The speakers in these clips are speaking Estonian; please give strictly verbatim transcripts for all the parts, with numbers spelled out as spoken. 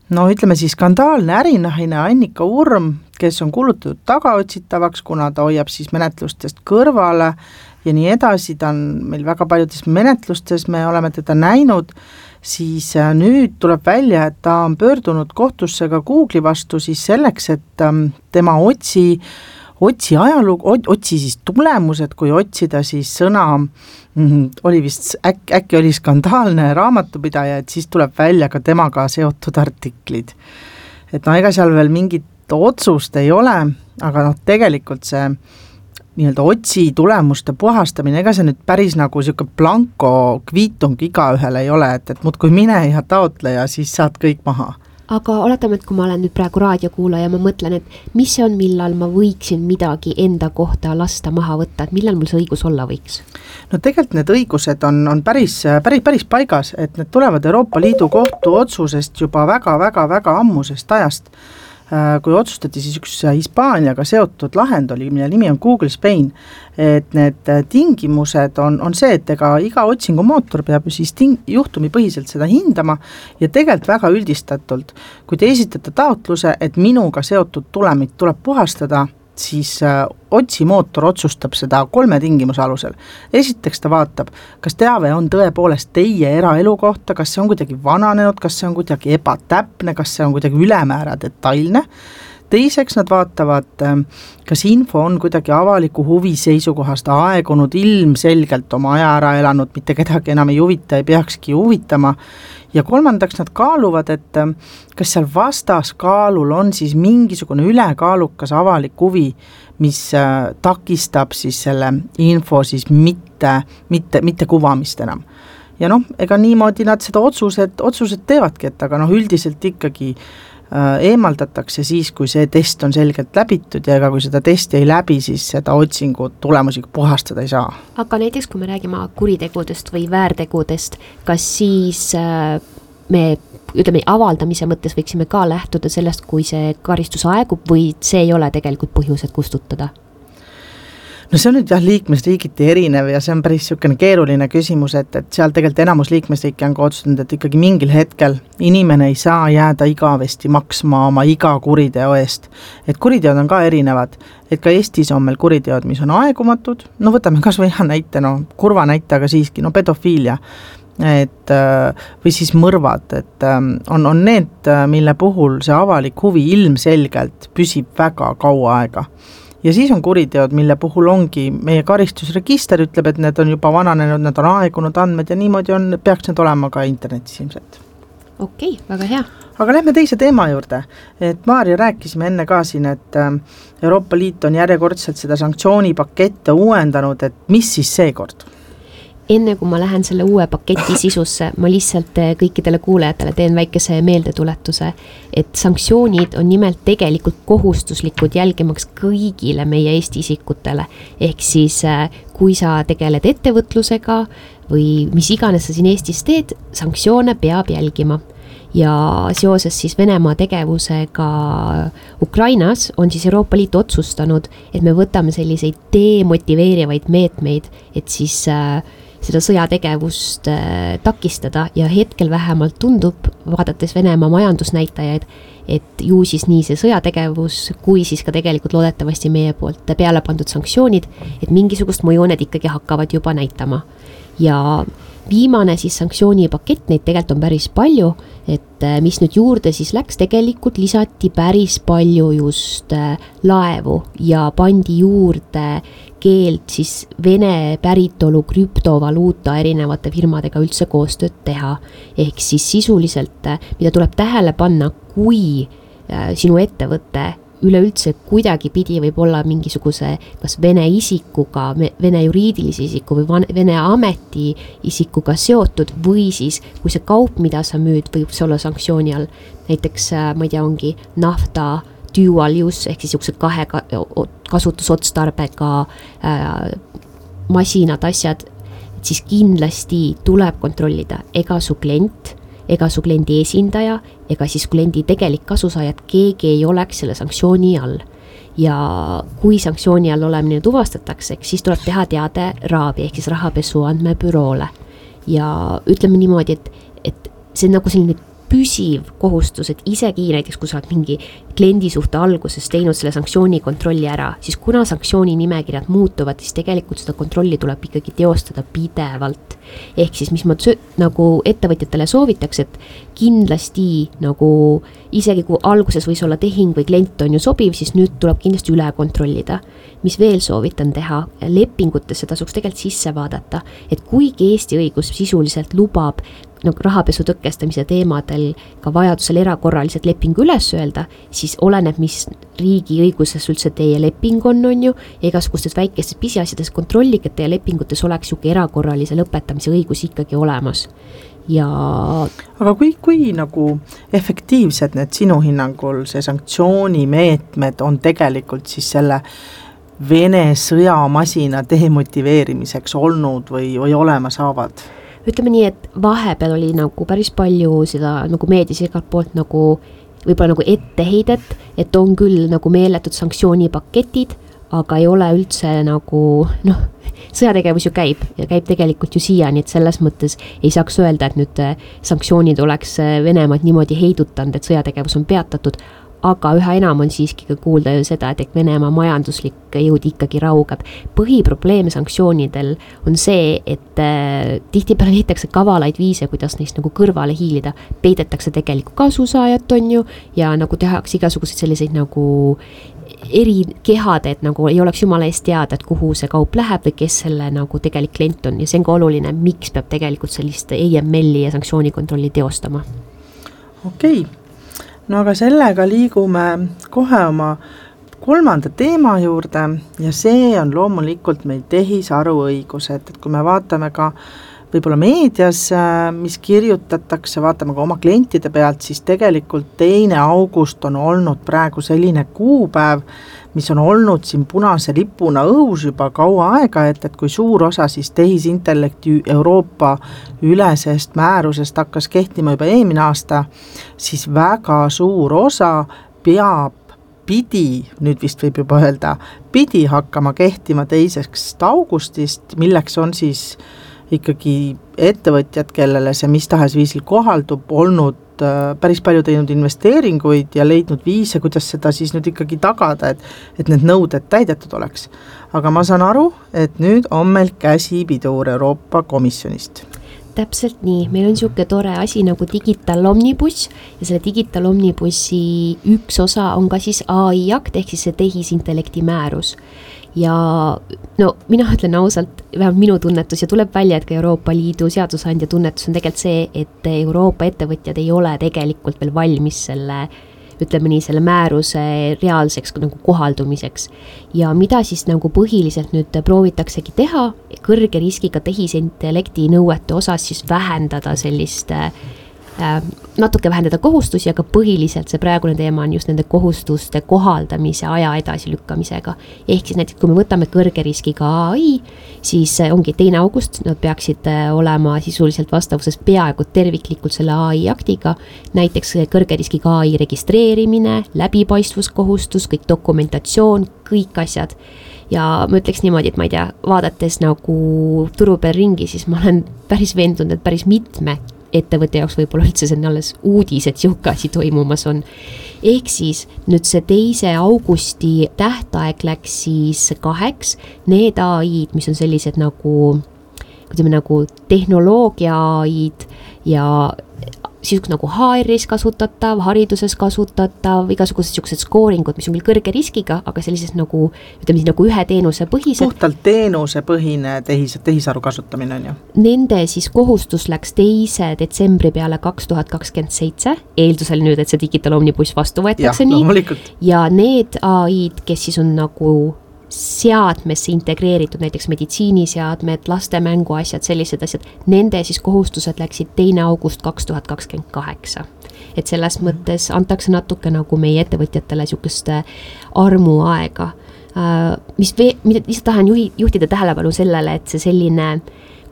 no ütleme siis skandaalne ärinahine Annika Urm, kes on kuulutatud tagaotsitavaks, kuna ta hoiab siis menetlustest kõrvale ja nii edasi, ta on meil väga paljudes menetlustes, me oleme teda näinud, siis nüüd tuleb välja, et ta on pöördunud kohtusse ka Google'i vastu siis selleks, et tema otsi, otsi ajalugu, otsi siis tulemused, kui otsida siis sõna, oli vist, äk, äkki oli skandaalne raamatupidaja, et siis tuleb välja ka temaga seotud artiklid. Et no ega seal veel mingit otsust ei ole, aga noh, tegelikult see nii-öelda otsi tulemuste puhastamine, ega see nüüd päris nagu siuke blanko kviitung igaühel ei ole, et, et muud kui mine ja taotle ja siis saad kõik maha. Aga oletame, et kui ma olen nüüd praegu raadiokuulaja, ma mõtlen, et mis see on, millal ma võiksin midagi enda kohta lasta maha võtta, et millal mul see õigus olla võiks? No tegelikult need õigused on, on päris, päris, päris paigas, et need tulevad Euroopa Liidu kohtu otsusest juba väga-väga-väga ammusest ajast, kui otsustati siis üks Hispaaniaga seotud lahend oli, mille nimi on Google Spain, et need tingimused on, on see, et ega iga otsingumootor peab siis ting- juhtumipõhiselt seda hindama ja tegelikult väga üldistatult, kui te esitate taotluse, et minuga seotud tulemit tuleb puhastada, siis äh, otsimootor otsustab seda kolme tingimuse alusel. Esiteks ta vaatab, kas teave on tõepoolest teie eraelu kohta, kas see on kuidagi vananenud, kas see on kuidagi ebatäpne, kas see on kuidagi ülemäära detailne. Teiseks nad vaatavad, kas info on kuidagi avaliku huvi seisukohast aegunud, ilmselgelt oma aja ära elanud, mitte kedagi enam ei huvita, ei peakski huvitama. Ja kolmandaks nad kaaluvad, et kas seal vastaskaalul on siis mingisugune ülekaalukas avalik huvi, mis takistab siis selle info siis mitte, mitte, mitte kuvamist enam. Ja noh, ega niimoodi nad seda otsused, otsused teevadki, et aga noh, üldiselt ikkagi eemaldatakse siis, kui see test on selgelt läbitud ja ega kui seda testi ei läbi, siis seda otsingu tulemusi puhastada ei saa. Aga näiteks, kui me räägime kuritegudest või väärtegudest, kas siis me, ütleme, avaldamise mõttes võiksime ka lähtuda sellest, kui see karistus aegub või see ei ole tegelikult põhjused kustutada? No see on nüüd jah liikmesriigiti erinev ja see on päris niisugune keeruline küsimus, et, et seal tegelikult enamus liikmesriiki on ka otsustanud, et ikkagi mingil hetkel inimene ei saa jääda igavesti maksma oma iga kuriteo eest. Et kuriteod on ka erinevad, et ka Eestis on meil kuriteod, mis on aegumatud, no võtame kas või hea näite, no kurva näite, aga siiski, no pedofiilia, et või siis mõrvad, et on, on need, mille puhul see avalik huvi ilmselgelt püsib väga kaua aega. Ja siis on kuriteod, mille puhul ongi meie karistusregister ütleb, et need on juba vananenud, need on aegunud andmed ja niimoodi on, peaks need olema ka internetis ilmselt. Okei, väga hea. Aga lähme teise teema juurde, et Maarja rääkisime enne ka siin, et Euroopa Liit on järjekordselt seda sanktsioonipakette uuendanud, et mis siis seekord? Enne kui ma lähen selle uue paketi sisusse, ma lihtsalt kõikidele kuulajatele teen väikese meeldetuletuse, et sanktsioonid on nimelt tegelikult kohustuslikud jälgimaks kõigile meie Eesti isikutele. Ehk siis, kui sa tegeled ettevõtlusega või mis iganes sa siin Eestis teed, sanktsioone peab jälgima. Ja seoses siis Venemaa tegevusega Ukrainas on siis Euroopa Liit otsustanud, et me võtame selliseid demotiveerivaid meetmeid, et siis seda sõjategevust takistada ja hetkel vähemalt tundub, vaadates Venemaa majandusnäitajaid, et ju siis nii see sõjategevus, kui siis ka tegelikult loodetavasti meie poolt peale pandud sanktsioonid, et mingisugust mõju need ikkagi hakkavad juba näitama. Ja viimane siis sanktsioonipakett, neid tegelikult on päris palju, et mis nüüd juurde siis läks, tegelikult lisati päris palju just laevu ja pandi juurde keeld siis Vene päritolu krüptovaluuta erinevate firmadega üldse koostööd teha. Ehk siis sisuliselt, mida tuleb tähele panna, kui sinu ettevõte üleüldse kuidagi pidi võib olla mingisuguse kas Vene isikuga, Vene juriidilise isiku või Vene ameti isikuga seotud või siis, kui see kaup, mida sa müüd, võib see olla sanktsiooni all. Näiteks, ma ei tea, ongi nafta dual use, ehk siis juhuse kahe kasutusotstarbega äh, masinad, asjad, siis kindlasti tuleb kontrollida, ega su klient, ega su kliendi esindaja, ega siis kliendi tegelik kasusaajad, keegi ei oleks selle sanktsiooni all. Ja kui sanktsiooni all olemine tuvastatakse, siis tuleb teha teade raabi, ehk siis rahapesu andmebüroole. Ja ütleme niimoodi, et, et see on nagu selline püsiv kohustus, et isegi näiteks, kui sa oled mingi kliendi suhte alguses teinud selle sanktsiooni kontrolli ära, siis kuna sanktsiooni nimekirjad muutuvad, siis tegelikult seda kontrolli tuleb ikkagi teostada pidevalt. Ehk siis, mis ma tsö- nagu ettevõtjatele soovitaks, et kindlasti nagu isegi kui alguses võis olla tehing või klient on ju sobiv, siis nüüd tuleb kindlasti üle kontrollida. Mis veel soovitan teha, lepingutesse tasuks tegelikult sisse vaadata, et kuigi Eesti õigus sisuliselt lubab nagu rahapesu tõkestamise teemadel ka vajadusel erakorraliselt lepingu üles öelda, siis oleneb, mis riigi õiguses üldse teie leping on, on ju, ja igasugustes väikestes pisiasjades kontrollige, et teie lepingutes oleks siuke erakorralise lõpetamise õigus ikkagi olemas. Ja aga kui, kui nagu efektiivsed need sinu hinnangul see sanktsioonimeetmed on tegelikult siis selle Vene sõjamasina demotiveerimiseks olnud või, või olema saavad? Ütleme nii, et vahepeal oli nagu päris palju seda nagu meedias igalt poolt nagu võib-olla nagu etteheidet, et on küll nagu meeletud sanktsioonipaketid, aga ei ole üldse nagu noh, sõjategevus ju käib ja käib tegelikult ju siiani, et selles mõttes ei saaks öelda, et nüüd sanktsioonid oleks Venemaad niimoodi heidutanud, et sõjategevus on peatatud, aga üha enam on siiski ka kuulda ju seda, et Venemaa majanduslik jõud ikkagi raugab. Põhiprobleem sanktsioonidel on see, et äh, tihtipeale leitakse kavalaid viise, kuidas neist nagu kõrvale hiilida. Peidetakse tegelikult kasusaajat on ju ja nagu tehakse igasuguseid selliseid nagu eri kehad, et nagu ei oleks jumala eest teada, et kuhu see kaup läheb või kes selle nagu tegelik klient on ja see on ka oluline, miks peab tegelikult sellist A M L-i ja sanktsioonikontrolli teostama. Okei. Okay. No aga sellega liigume kohe oma kolmanda teema juurde ja see on loomulikult meil tehisaruõigused, et kui me vaatame ka võib-olla meedias, mis kirjutatakse, vaatame ka oma klientide pealt, siis tegelikult teine august on olnud praegu selline kuupäev, mis on olnud siin punase lipuna õhus juba kaua aega, et, et kui suur osa siis tehisintellekti Euroopa ülesest määrusest hakkas kehtima juba eelmine aasta, siis väga suur osa peab pidi, nüüd vist võib juba öelda, pidi hakkama kehtima teisest augustist, milleks on siis ikkagi ettevõtjad, kellele see mis tahes viisil kohaldub, olnud päris palju teinud investeeringuid ja leidnud viise, kuidas seda siis nüüd ikkagi tagada, et, et need nõuded täidetud oleks. Aga ma saan aru, et nüüd on meil käsipidur Euroopa Komisjonist. Täpselt nii, meil on siuke tore asi nagu Digital Omnibus ja selle Digital Omnibussi üks osa on ka siis A I akt ehk siis see tehisintellekti määrus. Ja no mina ütlen ausalt, vähemalt minu tunnetus ja tuleb välja, et ka Euroopa Liidu seadusandja tunnetus on tegelikult see, et Euroopa ettevõtjad ei ole tegelikult veel valmis selle, ütleme nii, selle määruse reaalseks nagu kohaldumiseks. Ja mida siis nagu põhiliselt nüüd proovitaksegi teha, kõrge riskiga tehisintellekti nõuete osas siis vähendada sellist natuke vähendada kohustusi, aga põhiliselt see praegune teema on just nende kohustuste kohaldamise aja edasi lükkamisega. Ehk siis näiteks, kui me võtame kõrge riskiga A I, siis ongi teine august, nad peaksid olema sisuliselt vastavuses peaaegu terviklikult selle A I aktiga, näiteks kõrge riskiga A I registreerimine, läbipaistvuskohustus, kõik dokumentatsioon, kõik asjad. Ja ma ütleks niimoodi, et ma ei tea, vaadates nagu turu peal ringi, siis ma olen päris veendunud, et päris mitme ettevõtte jaoks võib-olla üldse see on alles uudis, et siuke asi toimumas on. Ehk siis nüüd see teise augusti tähtaeg läks siis kaheks, need A I-d, mis on sellised nagu, kuidame nagu tehnoloogia A I-d ja siis nagu H R-is kasutatav, hariduses kasutatav, igasugused siuksed skooringud, mis on küll kõrge riskiga, aga sellises nagu, ütleme siis nagu ühe teenuse põhised. Puhtalt teenuse põhine tehis, tehisaru kasutamine on ju. Nende siis kohustus läks teise detsembri peale kaks tuhat kakskümmend seitse, eeldusel nüüd, et see Digital Omnibus vastu võetakse ja, nii. Ja need A I-d, kes siis on nagu seadmesse integreeritud, näiteks meditsiiniseadmed, laste mänguasjad, sellised asjad, nende siis kohustused läksid teine august kaks tuhat kakskümmend kaheksa. Et selles mõttes antakse natuke nagu meie ettevõtjatele siukest armu aega. Mis vee, mida lihtsalt tahan juhi, juhtida tähelepanu sellele, et see selline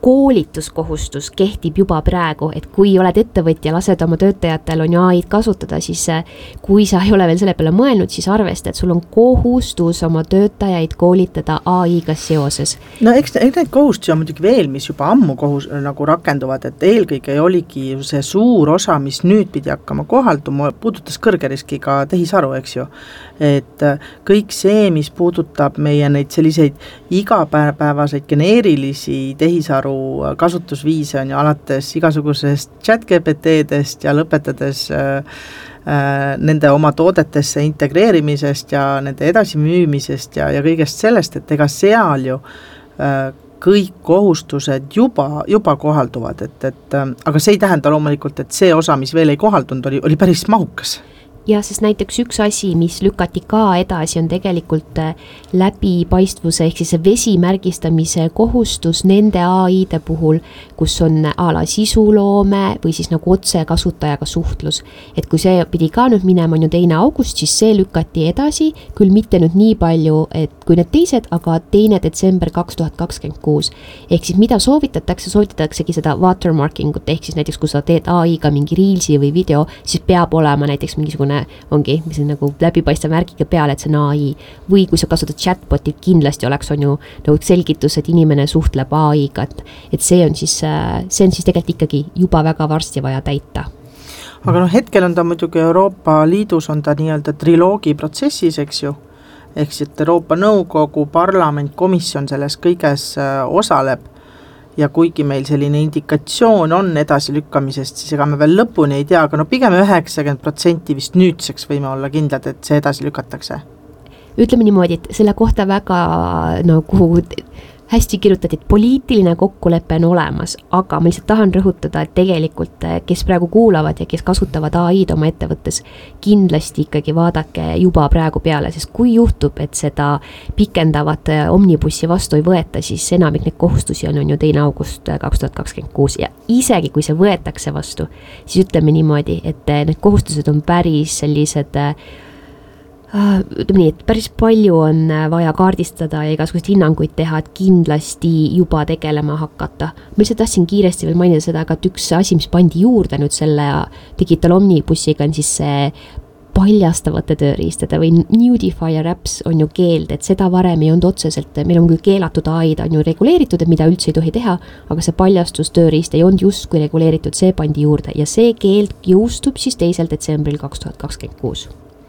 koolituskohustus kehtib juba praegu, et kui oled ettevõtja, lased oma töötajatel on ju A I-d kasutada, siis kui sa ei ole veel selle peale mõelnud, siis arvesta, et sul on kohustus oma töötajaid koolitada A I-ga seoses. No eks, eks need kohustusi on muidugi veel, mis juba ammu kohus, nagu rakenduvad, et eelkõige oligi see suur osa, mis nüüd pidi hakkama kohalduma, puudutas kõrgeriskiga tehisaru, eks ju. Et kõik see, mis puudutab meie neid selliseid igapäevaseid geneerilisi tehisaru kasutusviise on ju alates igasugusest chat G P T-dest ja lõpetades äh, äh, nende oma toodetesse integreerimisest ja nende edasimüümisest ja, ja kõigest sellest, et ega seal ju äh, kõik kohustused juba, juba kohalduvad, et, et äh, aga see ei tähenda loomulikult, et see osa, mis veel ei kohaldunud, oli, oli päris mahukas. Ja sest näiteks üks asi, mis lükati ka edasi, on tegelikult läbipaistvuse ehk siis vesimärgistamise kohustus nende A I-de puhul, kus on a la sisuloome või siis nagu otse kasutajaga suhtlus. Et kui see pidi ka nüüd minema on ju teine august, siis see lükati edasi, küll mitte nüüd nii palju, et kui need teised, aga teine detsember kaks tuhat kakskümmend kuus. Ehk siis mida soovitatakse, soovitataksegi seda watermarkingut, ehk siis näiteks kui sa teed A I-ga mingi reelsi või video, siis peab olema näiteks mingisugune ongi, mis on nagu läbipaistva märgiga peale, et see on A I. Või kui sa kasutad chatbotit, kindlasti oleks on ju nagu selgitus, et inimene suhtleb A I-ga, et, et see on siis, see on siis tegelikult ikkagi juba väga varsti vaja täita. Aga no hetkel on ta muidugi Euroopa Liidus on ta nii-öelda triloogi protsessis, eks ju, ehk siis Euroopa Nõukogu, parlament, komisjon selles kõiges osaleb. Ja kuigi meil selline indikatsioon on edasilükkamisest, siis ega me veel lõpuni ei tea, aga no pigem üheksakümmend protsenti vist nüüdseks võime olla kindlad, et see edasi lükatakse. Ütleme niimoodi, et selle kohta väga nagu hästi kirjutati, et poliitiline kokkulepe on olemas, aga ma lihtsalt tahan rõhutada, et tegelikult kes praegu kuulavad ja kes kasutavad A I-d oma ettevõttes, kindlasti ikkagi vaadake juba praegu peale, sest kui juhtub, et seda pikendavat omnibussi vastu ei võeta, siis enamik neid kohustusi on, on ju teine august kaks tuhat kakskümmend kuus ja isegi kui see võetakse vastu, siis ütleme niimoodi, et need kohustused on päris sellised ütleme nii, et päris palju on vaja kaardistada ja igasugust hinnanguid teha, et kindlasti juba tegelema hakata. Ma lihtsalt tahtsin kiiresti veel mainida seda, aga et üks asi, mis pandi juurde nüüd selle Digital Omnibussiga on siis see paljastavate tööriistade või nudifier apps on ju keeld, et seda varem ei olnud otseselt, meil on küll keelatud A I-d on ju reguleeritud, et mida üldse ei tohi teha, aga see paljastus tööriist ei olnud just kui reguleeritud, see pandi juurde ja see keeld jõustub siis teisel detsembril kaks tuhat kakskümmend kuus.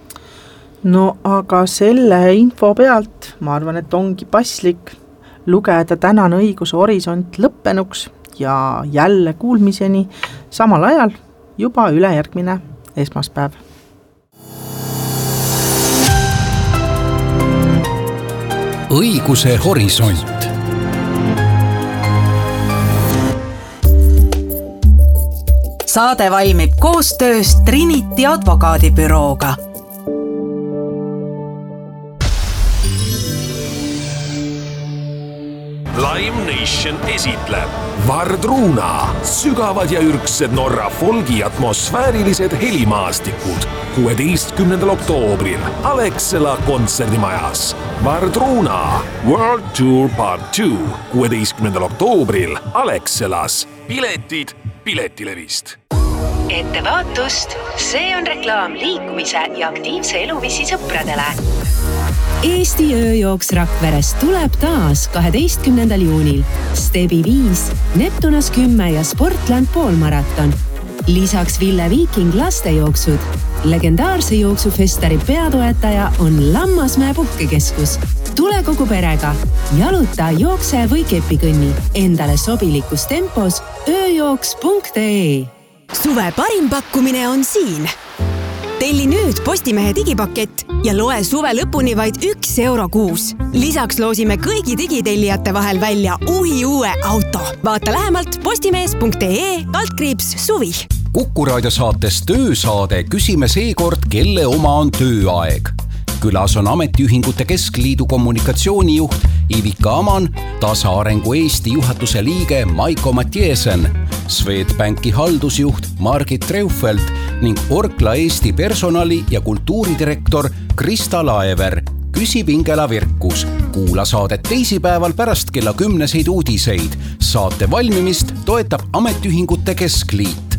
No aga selle info pealt ma arvan, et ongi paslik lugeda tänane õiguse horisont lõppenuks ja jälle kuulmiseni samal ajal juba ülejärgmine esmaspäev. Õiguse horisont. Saade valmib koostöös Trinity advokaadibürooga. Live Nation esitleb Vardruna, sügavad ja ürgsed Norra folgi atmosfäärilised helimaastikud kuueteistkümnendal oktoobril Alexela kontserdimajas. Vardruna World Tour Part two kuueteistkümnendal oktoobril Alexelas. Piletid Piletilevist. Ettevaatust, see on reklaam liikumise ja aktiivse eluviisi sõpradele. Eesti ööjooks Rakveres tuleb taas kaheteistkümnendal juunil. Stebi viis, Neptunas kümme ja Sportland poolmaraton. Lisaks Ville Viiking lastejooksud. Legendaarse jooksufestari peatoetaja on Lammasmäe puhkekeskus. Tule kogu perega. Jaluta, jookse või kepikõnni. Endale sobilikus tempos ööjooks punkt ee. Suve parim pakkumine on siin. Telli nüüd Postimehe digipakett ja loe suve lõpuni vaid üks euro kuus. Lisaks loosime kõigi digitellijate vahel välja uhi uue auto. Vaata lähemalt postimees punkt ee kaldkriips suvi. Kuku Raadio saates töösaade küsime seekord, kelle oma on tööaeg. Külas on Ametiühingute Keskliidu kommunikatsioonijuht Ivika Aman, Tasa Arengu Eesti juhatuse liige Maiko Mattiesen, Swedbanki haldusjuht Margit Treufeld ning Orkla Eesti personali- ja kultuuridirektor Krista Laever. küsib Ingela Virkus. Kuula saadet teisipäeval pärast kella kümneseid uudiseid. Saate valmimist toetab Ametiühingute Keskliit.